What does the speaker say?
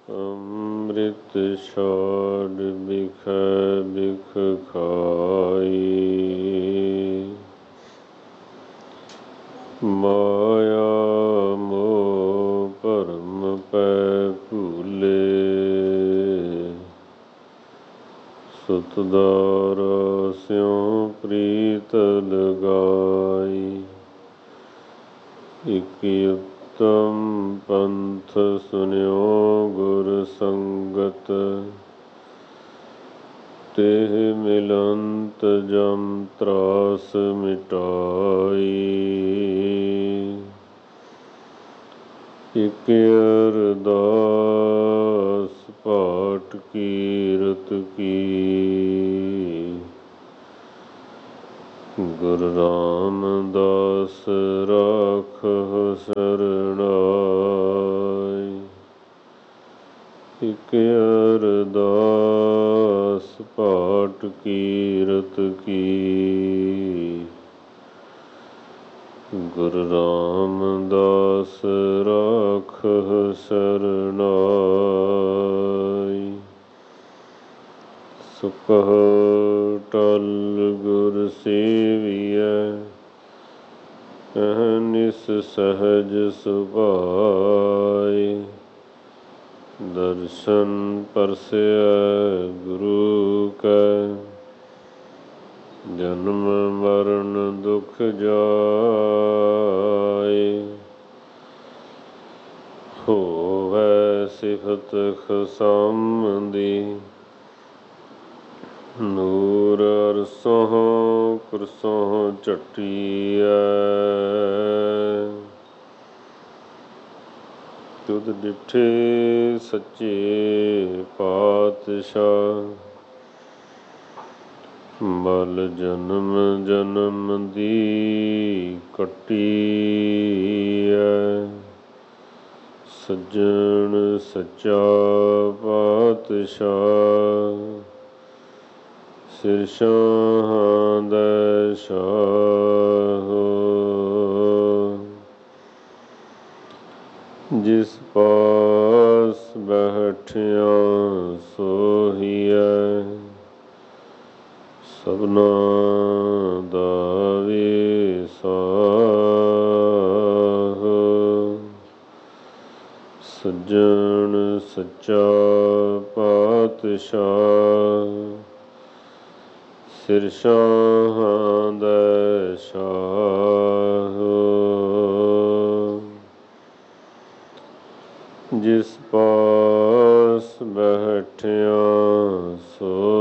ਅੰਮ੍ਰਿਤ ਛਾੜ ਬਿਖੈ ਬਿਖ ਖਾਈ। ਮਾਇਆ ਮੋਹ ਭਰਮ ਪੈ ਭੂਲੇ। ਸੁਤਦਾਰਾ ਸਿਉ ਪ੍ਰੀਤ ਲਗਾਈ। ਇਕ ਉਤਮ ਪੰਥ ਸੁਨਿਓ ਗੁਰ ਸੰਗਤ। ਤਿਹ ਮਿਲੰਤ ਜਮ ਤਰਾਸ ਮਿਟਾਈ। ਇਕ ਅਰਦਾਸ ਪਾਠ ਕੀਰਤ ਕੀ। ਗੁਰੂ ਰਾਮਦਾਸ ਰਾਖਹੁ ਸਰਣਾਈ। ਇਕ ਅਰਦਾਸ ਪਾਠ ਕੀਰਤ ਕੀ। ਗੁਰੂ ਰਾਮਦਾਸ ਰਾਖਹੁ ਸਰਣਾਈ। ਸੁਖਹੁ ਟਲ ਗੁਰ ਸੇਵੀਐ। ਅਹਰਨਿਸ ਸਹਜ ਸੁਭਾਏ। ਦਰਸ਼ਨ ਪਰਸੈ ਗੁਰੂ ਕੈ। ਜਨਮ ਮਰਨ ਦੁਖ ਜਾਏ। ਹੋਵੈ ਸਿਫਤ ਖਸਮ ਦੀ। ਨੂਰ ਅਰਸੋਂ ਕੁਰਸੋਂ ਝਟੀਐ। ਤੁਧ ਡਿਠੇ ਸੱਚੇ ਪਾਤਸ਼ਾਹ। ਮਲ ਜਨਮ ਜਨਮ ਦੀ ਕੱਟੀਐ। ਸੱਜਣ ਸੱਚਾ ਪਾਤਸ਼ਾਹ। ਸਿਰ ਸ਼ਾਹਾਂ ਦੈ ਸ਼ਾਹ। ਜਿਸ ਪਾਸ ਬੈਠਿਆ ਸੋਹੀਐ। ਸਭਨਾ ਦਾ ਵਿਸਾਹ। ਸੱਜਣ ਸੱਚਾ ਪਾਤਸ਼ਾਹ। ਸਿਰ ਸ਼ਾਹਾਂ ਦੈ ਸ਼ਾਹ। ਜਿਸ ਪਾਸ ਬੈਠਿਆ ਸੋ